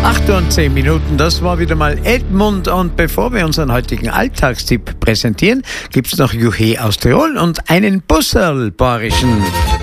8 und 10 Minuten, das war wieder mal Edmund. Und bevor wir unseren heutigen Alltagstipp präsentieren, gibt's noch Juhe aus Tirol und einen Busserl-Bayerischen.